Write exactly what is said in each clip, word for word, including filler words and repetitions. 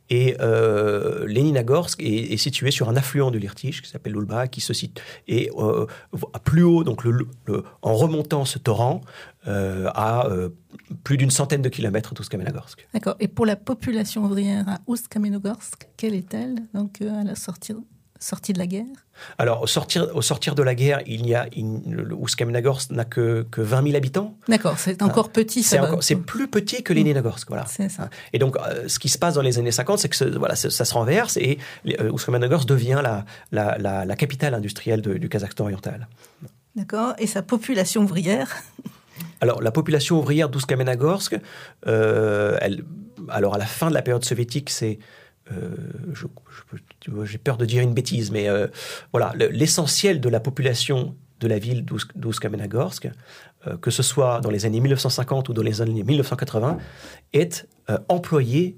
Et euh, Leninagorsk est, est situé sur un affluent de l'Irtych qui s'appelle l'Oulba, qui se situe et euh, plus haut, donc le, le, en remontant ce torrent, euh, à euh, plus d'une centaine de kilomètres d'Oust-Kamenogorsk. D'accord. Et pour la population ouvrière à Oust-Kamenogorsk, quelle est-elle donc euh, à la sortie sortie de la guerre? Alors, au sortir, au sortir de la guerre, il y a Oust-Kamenogorsk n'a que, que vingt mille habitants. D'accord, c'est encore ah, petit. C'est, encore, c'est plus petit que Leninagorsk, voilà. C'est ça. Et donc, euh, ce qui se passe dans les années cinquante, c'est que ce, voilà, ça, ça se renverse et euh, Oust-Kamenogorsk devient la, la, la, la capitale industrielle de, du Kazakhstan oriental. D'accord. Et sa population ouvrière? Alors, la population ouvrière d'Oust-Kamenogorsk, euh, elle, alors à la fin de la période soviétique, c'est Euh, je, je, j'ai peur de dire une bêtise, mais euh, voilà, le, l'essentiel de la population de la ville d'Oust-Kamenogorsk, euh, que ce soit dans les années mille neuf cent cinquante ou dans les années mille neuf cent quatre-vingts, est euh, employé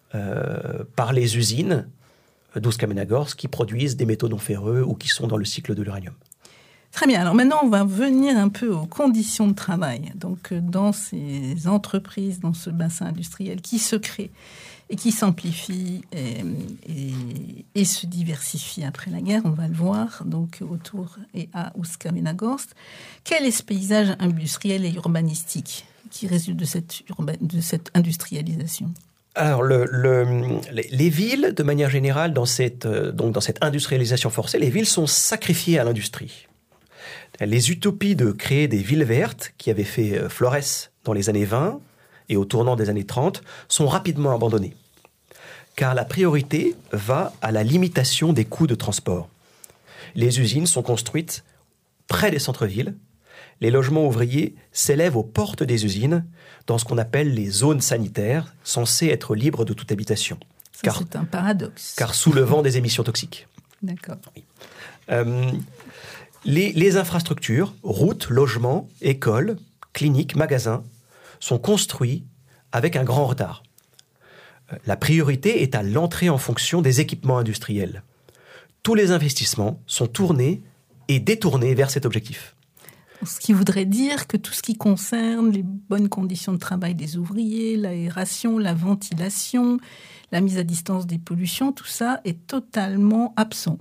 euh, par les usines d'Oust-Kamenogorsk qui produisent des métaux non ferreux ou qui sont dans le cycle de l'uranium. Très bien. Alors maintenant, on va venir un peu aux conditions de travail. Donc, dans ces entreprises, dans ce bassin industriel qui se crée et qui s'amplifie et, et, et se diversifie après la guerre, on va le voir, donc autour et à Oust-Kamenogorsk. Quel est ce paysage industriel et urbanistique qui résulte de cette, urba- de cette industrialisation ? Alors, le, le, les, les villes, de manière générale, dans cette, donc dans cette industrialisation forcée, les villes sont sacrifiées à l'industrie. Les utopies de créer des villes vertes, qui avaient fait Florès dans les années vingt et au tournant des années trente, sont rapidement abandonnées. Car la priorité va à la limitation des coûts de transport. Les usines sont construites près des centres-villes. Les logements ouvriers s'élèvent aux portes des usines, dans ce qu'on appelle les zones sanitaires, censées être libres de toute habitation. Ça, car, c'est un paradoxe. Car sous le vent des émissions toxiques. D'accord. Oui. Euh, les, les infrastructures, routes, logements, écoles, cliniques, magasins, sont construits avec un grand retard. La priorité est à l'entrée en fonction des équipements industriels. Tous les investissements sont tournés et détournés vers cet objectif. Ce qui voudrait dire que tout ce qui concerne les bonnes conditions de travail des ouvriers, l'aération, la ventilation, la mise à distance des pollutions, tout ça est totalement absent.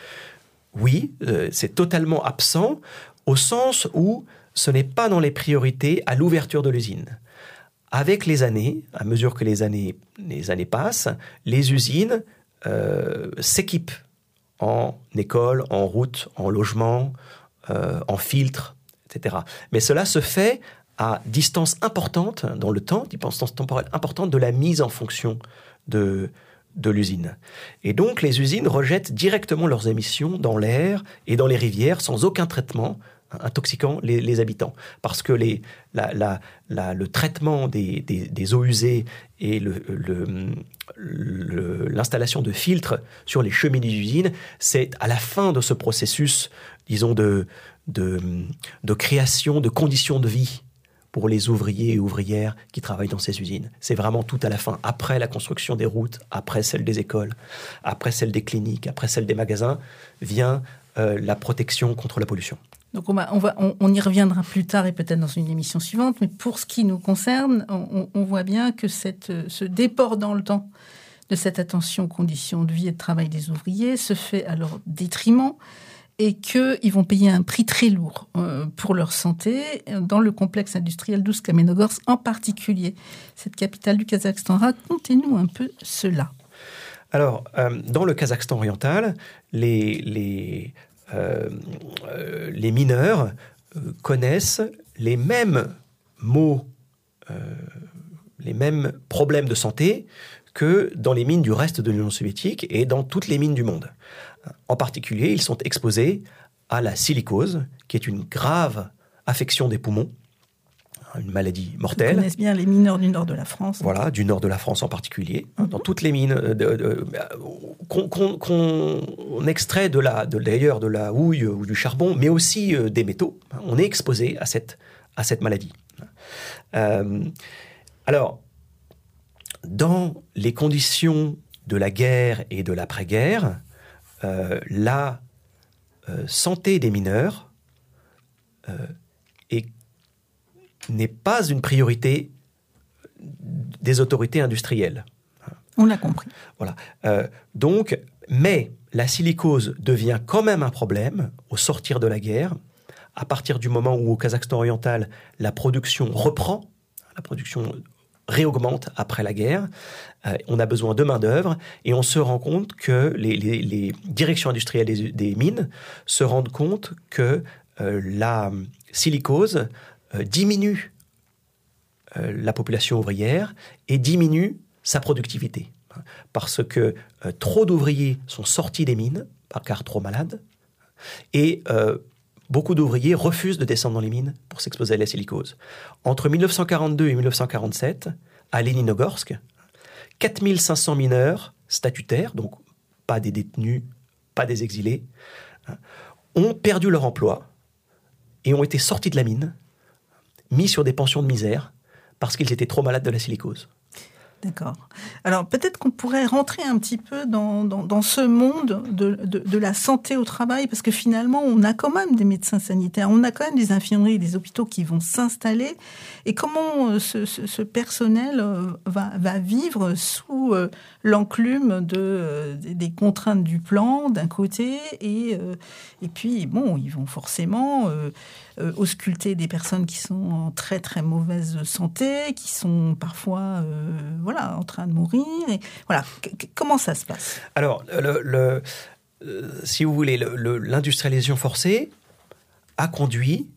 Oui, euh, c'est totalement absent au sens où ce n'est pas dans les priorités à l'ouverture de l'usine. Avec les années, à mesure que les années, les années passent, les usines euh, s'équipent en école, en route, en logement, euh, en filtres, et cetera. Mais cela se fait à distance importante dans le temps, distance temporelle importante de la mise en fonction de, de l'usine. Et donc, les usines rejettent directement leurs émissions dans l'air et dans les rivières sans aucun traitement intoxiquant les, les habitants. Parce que les, la, la, la, le traitement des, des, des eaux usées et le, le, le, l'installation de filtres sur les cheminées d'usine, c'est à la fin de ce processus, disons, de, de, de création de conditions de vie pour les ouvriers et ouvrières qui travaillent dans ces usines. C'est vraiment tout à la fin, après la construction des routes, après celle des écoles, après celle des cliniques, après celle des magasins, vient euh, la protection contre la pollution. Donc on, va, on, va, on, on y reviendra plus tard et peut-être dans une émission suivante, mais pour ce qui nous concerne, on, on voit bien que cette, ce déport dans le temps de cette attention aux conditions de vie et de travail des ouvriers se fait à leur détriment et qu'ils vont payer un prix très lourd euh, pour leur santé dans le complexe industriel d'Oust-Kamenogorsk en particulier. Cette capitale du Kazakhstan, racontez-nous un peu cela. Alors, euh, dans le Kazakhstan oriental, les... les Euh, euh, les mineurs euh, connaissent les mêmes maux, euh, les mêmes problèmes de santé que dans les mines du reste de l'Union soviétique et dans toutes les mines du monde. En particulier, ils sont exposés à la silicose, qui est une grave affection des poumons, une maladie mortelle. Ils connaissent bien les mineurs du nord de la France. Voilà, du nord de la France en particulier. Mm-hmm. Dans toutes les mines de, de, de, qu'on, qu'on, qu'on extrait de la, de, d'ailleurs de la houille ou du charbon, mais aussi euh, des métaux, on est exposé à cette, à cette maladie. Euh, alors, dans les conditions de la guerre et de l'après-guerre, euh, la euh, santé des mineurs euh, est n'est pas une priorité des autorités industrielles. On l'a compris. Voilà. Euh, donc, mais la silicose devient quand même un problème au sortir de la guerre, à partir du moment où au Kazakhstan oriental, la production reprend, la production réaugmente après la guerre, euh, on a besoin de main-d'œuvre et on se rend compte que les, les, les directions industrielles des, des mines se rendent compte que euh, la silicose euh, diminue euh, la population ouvrière et diminue sa productivité. Parce que euh, trop d'ouvriers sont sortis des mines, car trop malades, et euh, beaucoup d'ouvriers refusent de descendre dans les mines pour s'exposer à la silicose. Entre mille neuf cent quarante-deux et mille neuf cent quarante-sept, à Leninogorsk, quatre mille cinq cents mineurs statutaires, donc pas des détenus, pas des exilés, ont perdu leur emploi et ont été sortis de la mine, mis sur des pensions de misère, parce qu'ils étaient trop malades de la silicose. D'accord. Alors peut-être qu'on pourrait rentrer un petit peu dans, dans, dans ce monde de, de, de la santé au travail, parce que finalement, on a quand même des médecins sanitaires, on a quand même des infirmeries, des hôpitaux qui vont s'installer. Et comment ce, ce, ce personnel va, va vivre sous l'enclume de, des contraintes du plan, d'un côté, et, et puis, bon, ils vont forcément euh, ausculter des personnes qui sont en très très mauvaise santé, qui sont parfois... Euh, voilà, en train de mourir. Et voilà, C- comment ça se passe ? Alors, le, le, euh, si vous voulez, le, le, l'industrialisation forcée a conduit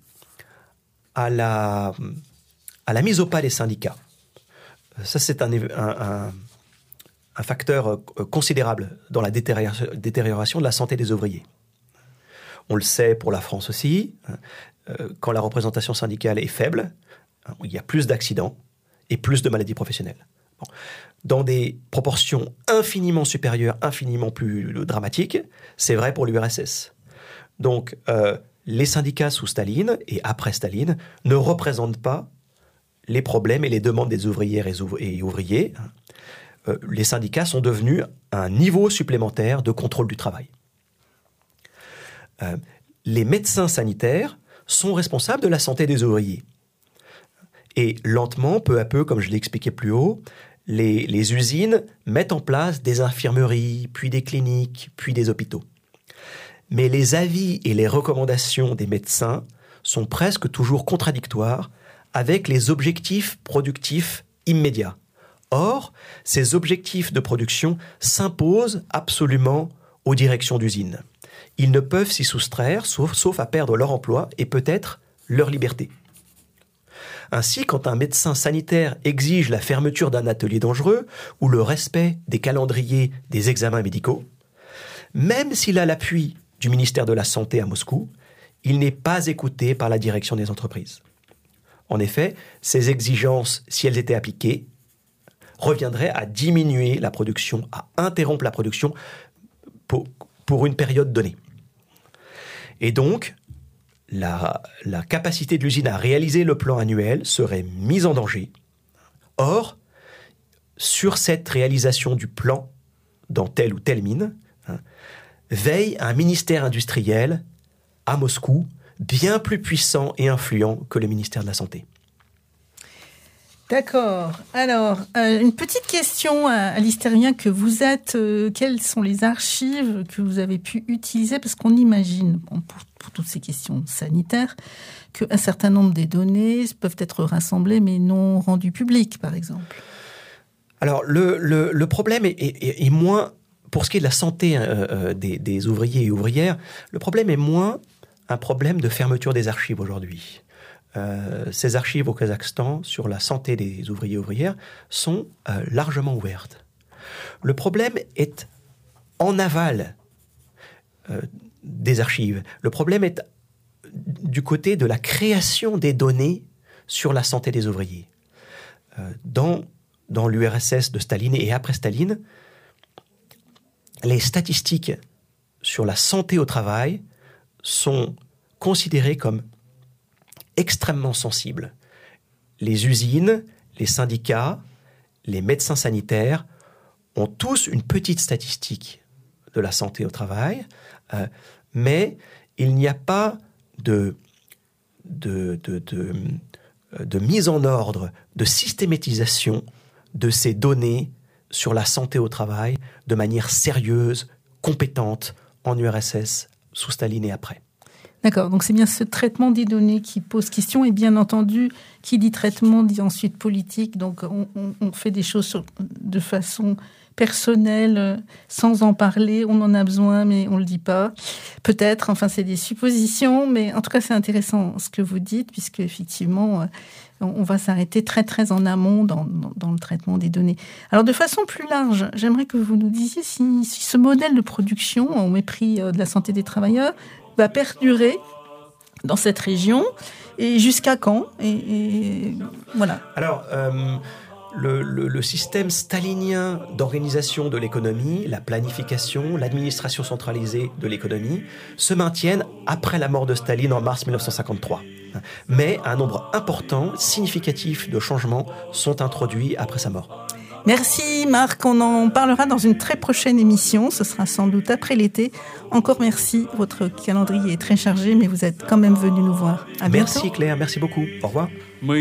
à la, à la mise au pas des syndicats. Ça, c'est un, un, un, un facteur considérable dans la détérioration de la santé des ouvriers. On le sait pour la France aussi. Quand la représentation syndicale est faible, il y a plus d'accidents et plus de maladies professionnelles. Dans des proportions infiniment supérieures, infiniment plus dramatiques, c'est vrai pour l'U R S S. Donc, euh, les syndicats sous Staline et après Staline ne représentent pas les problèmes et les demandes des ouvrières et, ouv- et ouvriers. Euh, les syndicats sont devenus un niveau supplémentaire de contrôle du travail. Euh, les médecins sanitaires sont responsables de la santé des ouvriers. Et lentement, peu à peu, comme je l'ai expliqué plus haut, Les, les usines mettent en place des infirmeries, puis des cliniques, puis des hôpitaux. Mais les avis et les recommandations des médecins sont presque toujours contradictoires avec les objectifs productifs immédiats. Or, ces objectifs de production s'imposent absolument aux directions d'usines. Ils ne peuvent s'y soustraire, sauf, sauf à perdre leur emploi et peut-être leur liberté. Ainsi, quand un médecin sanitaire exige la fermeture d'un atelier dangereux ou le respect des calendriers des examens médicaux, même s'il a l'appui du ministère de la Santé à Moscou, il n'est pas écouté par la direction des entreprises. En effet, ces exigences, si elles étaient appliquées, reviendraient à diminuer la production, à interrompre la production pour, pour une période donnée. Et donc, La, la capacité de l'usine à réaliser le plan annuel serait mise en danger. Or, sur cette réalisation du plan dans telle ou telle mine, hein, veille un ministère industriel à Moscou bien plus puissant et influent que le ministère de la Santé. D'accord. Alors, euh, une petite question à, à l'hystérien que vous êtes. Euh, quelles sont les archives que vous avez pu utiliser ? Parce qu'on imagine, bon, pour, pour toutes ces questions sanitaires, qu'un certain nombre des données peuvent être rassemblées mais non rendues publiques, par exemple. Alors, le, le, le problème est, est, est moins, pour ce qui est de la santé euh, des, des ouvriers et ouvrières, le problème est moins un problème de fermeture des archives aujourd'hui. Euh, ces archives au Kazakhstan sur la santé des ouvriers et ouvrières sont euh, largement ouvertes. Le problème est en aval euh, des archives. Le problème est du côté de la création des données sur la santé des ouvriers. Euh, dans, dans l'U R S S de Staline et après Staline, les statistiques sur la santé au travail sont considérées comme extrêmement sensibles. Les usines, les syndicats, les médecins sanitaires ont tous une petite statistique de la santé au travail, euh, mais il n'y a pas de, de, de, de, de mise en ordre, de systématisation de ces données sur la santé au travail de manière sérieuse, compétente, en U R S S, sous Staline et après. D'accord, donc c'est bien ce traitement des données qui pose question, et bien entendu, qui dit traitement dit ensuite politique, donc on, on, on fait des choses sur, de façon personnelle, sans en parler, on en a besoin, mais on ne le dit pas. Peut-être, enfin c'est des suppositions, mais en tout cas c'est intéressant ce que vous dites, puisque effectivement, on va s'arrêter très très en amont dans, dans, dans le traitement des données. Alors de façon plus large, j'aimerais que vous nous disiez si, si ce modèle de production, au mépris de la santé des travailleurs, va perdurer dans cette région, et jusqu'à quand et, et voilà. Alors, euh, le, le, le système stalinien d'organisation de l'économie, la planification, l'administration centralisée de l'économie, se maintiennent après la mort de Staline en mars dix-neuf cent cinquante-trois. Mais un nombre important, significatif de changements sont introduits après sa mort. Merci Marc, on en parlera dans une très prochaine émission, ce sera sans doute après l'été. Encore merci, votre calendrier est très chargé, mais vous êtes quand même venu nous voir. À bientôt. Merci Claire, merci beaucoup. Au revoir.